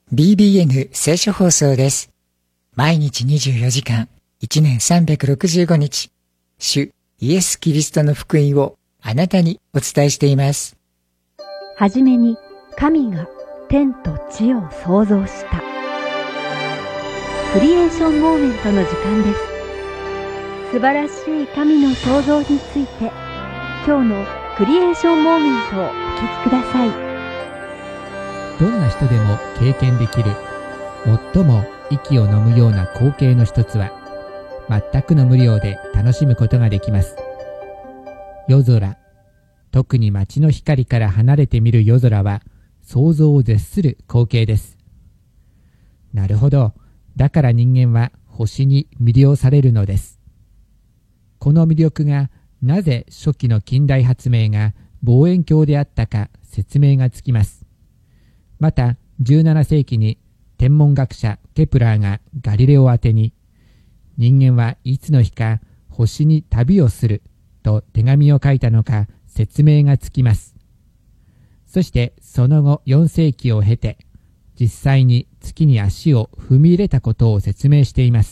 BBN 聖書放送です。毎日24時間、1年365日、主イエス・キリストの福音をあなたにお伝えしています。 はじめに神が天と地を創造した。クリエーションモーメントの時間です。素晴らしい神の創造について、今日のクリエーションモーメントをお聞きください。 どんな人でも経験できる最も息を飲むような光景の一つは、全くの無料で楽しむことができます。夜空、特に街の光から離れて見る夜空は想像を絶する光景です。なるほど、だから人間は星に魅了されるのです。この魅力がなぜ初期の近代発明が望遠鏡であったか説明がつきます。また17世紀に天文学者ケプラーがガリレオ宛てに、人間はいつの日か星に旅をすると手紙を書いたのか説明がつきます。そしてその後4世紀を経て、実際に月に足を踏み入れたことを説明しています。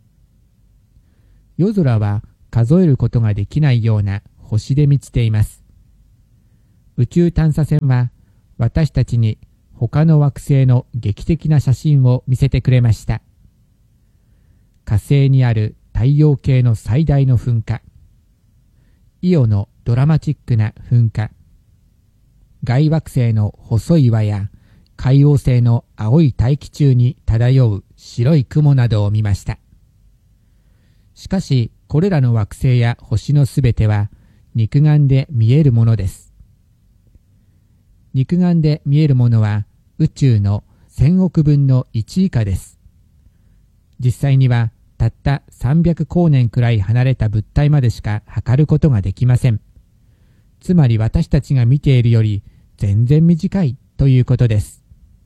夜空は数えることができないような星で満ちています。宇宙探査船は私たちに他の惑星の劇的な写真を見せてくれました。火星にある太陽系の最大の噴火、イオのドラマチックな噴火、外惑星の細い岩や海王星の青い大気中に漂う白い雲などを見ました。しかしこれらの惑星や星のすべては肉眼で見えるものです。肉眼で見えるものは宇宙の1000億分の1以下です。実際にはたった300光年くらい離れた物体までしか測ることができません。つまり私たちが見ているより全然短いということです。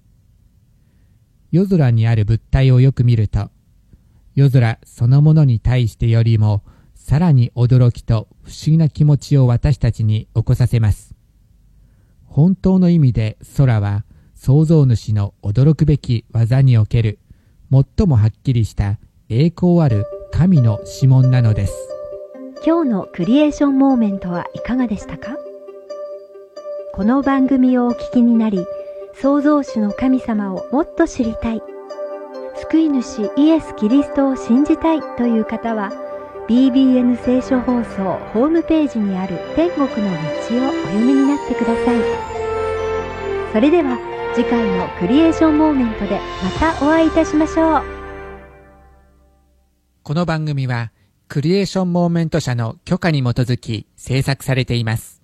夜空にある物体をよく見ると、夜空そのものに対してよりもさらに驚きと不思議な気持ちを私たちに起こさせます。本当の意味で空は創造主の驚くべき技における最もはっきりした栄光ある神の指紋なのです。 今日のクリエーションモーメントはいかがでしたか？この番組をお聞きになり、創造主の神様をもっと知りたい、救い主イエス・キリストを信じたいという方は、BBN 聖書放送ホームページにある天国の道をお読みになってください。それでは次回のクリエーションモーメントでまたお会いいたしましょう。 この番組はクリエーションモーメント社の許可に基づき制作されています。